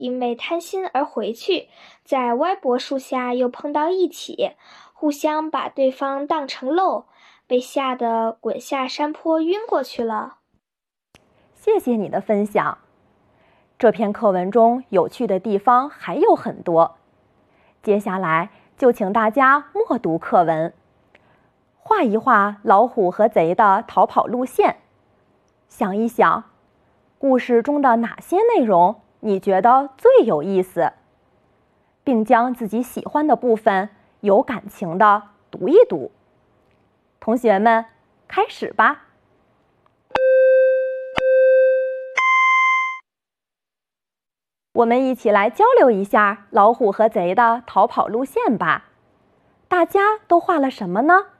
因为贪心而回去，在歪脖树下又碰到一起，互相把对方当成漏，被吓得滚下山坡晕过去了。 谢谢你的分享。这篇课文中有趣的地方还有很多，接下来就请大家默读课文，画一画老虎和贼的逃跑路线，想一想，故事中的哪些内容你觉得最有意思，并将自己喜欢的部分有感情的读一读。同学们，开始吧。我们一起来交流一下老虎和贼的逃跑路线吧。大家都画了什么呢？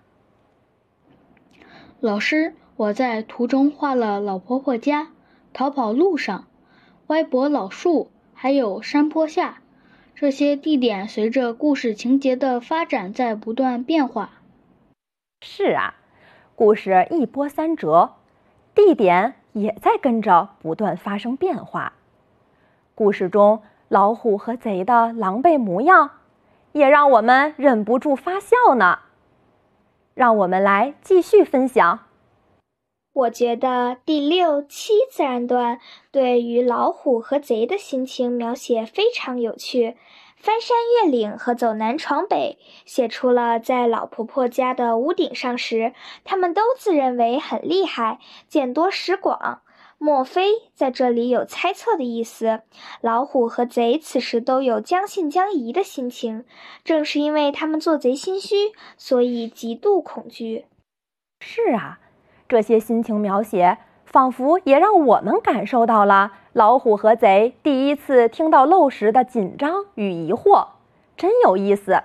老师，我在图中画了老婆婆家、逃跑路上、歪脖老树，还有山坡下。这些地点随着故事情节的发展在不断变化。 是啊，故事一波三折，地点也在跟着不断发生变化。故事中老虎和贼的狼狈模样，也让我们忍不住发笑呢。让我们来继续分享。 我觉得第6、7自然段对于老虎和贼的心情描写非常有趣。翻山越岭和走南闯北，写出了在老婆婆家的屋顶上时，他们都自认为很厉害，见多识广。莫非在这里有猜测的意思？老虎和贼此时都有将信将疑的心情，正是因为他们做贼心虚，所以极度恐惧。 是啊，这些心情描写仿佛也让我们感受到了老虎和贼第一次听到漏时的紧张与疑惑，真有意思。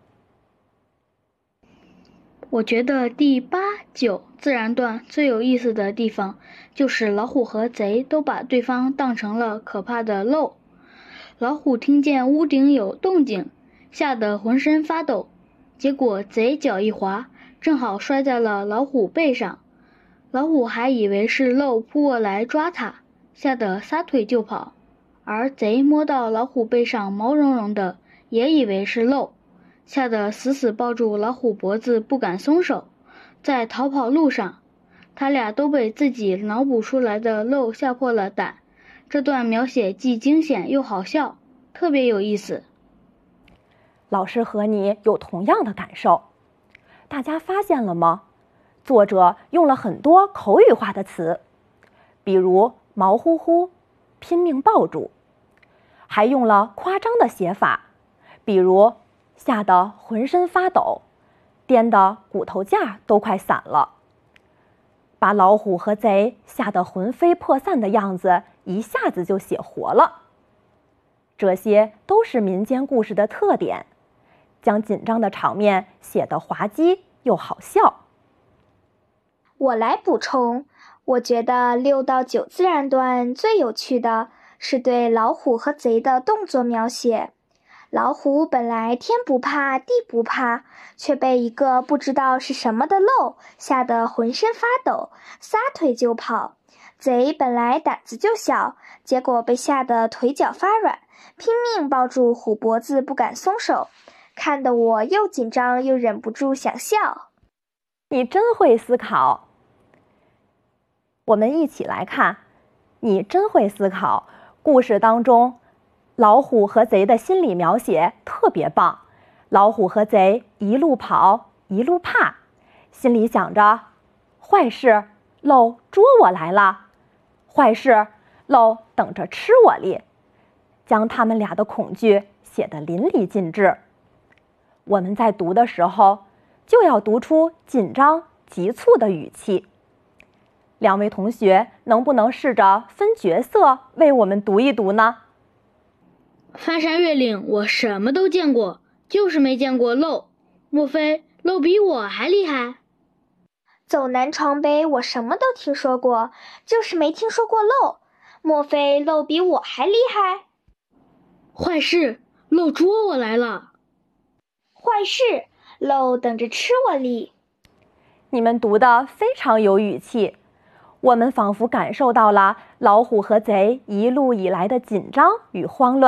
我觉得第8、9自然段最有意思的地方，就是老虎和贼都把对方当成了可怕的漏。老虎听见屋顶有动静，吓得浑身发抖，结果贼脚一滑，正好摔在了老虎背上。老虎还以为是漏扑过来抓它，吓得撒腿就跑，而贼摸到老虎背上毛茸茸的，也以为是漏，吓得死死抱住老虎脖子不敢松手。在逃跑路上，他俩都被自己脑补出来的漏吓破了胆。这段描写既惊险又好笑，特别有意思。 老师和你有同样的感受。大家发现了吗？作者用了很多口语化的词，比如毛乎乎、拼命抱住，还用了夸张的写法，比如吓得浑身发抖，颠得骨头架都快散了，把老虎和贼吓得魂飞魄散的样子一下子就写活了。这些都是民间故事的特点，将紧张的场面写得滑稽又好笑。 我来补充，我觉得6到9自然段最有趣的是对老虎和贼的动作描写。老虎本来天不怕地不怕，却被一个不知道是什么的漏吓得浑身发抖，撒腿就跑。贼本来胆子就小，结果被吓得腿脚发软，拼命抱住虎脖子不敢松手，看得我又紧张又忍不住想笑。 你真会思考。我们一起来看，你真会思考。故事当中，老虎和贼的心理描写特别棒。老虎和贼一路跑，一路怕，心里想着：坏事，漏捉我来了；坏事，漏等着吃我哩。将他们俩的恐惧写得淋漓尽致。我们在读的时候，就要读出紧张、急促的语气。两位同学能不能试着分角色为我们读一读呢？ 翻山越岭我什么都见过，就是没见过漏。莫非漏比我还厉害？ 走南闯北我什么都听说过，就是没听说过漏。莫非漏比我还厉害？ 坏事，漏捉我来了。 坏事，漏等着吃我哩。 你们读得非常有语气，我们仿佛感受到了老虎和贼一路以来的紧张与慌乱。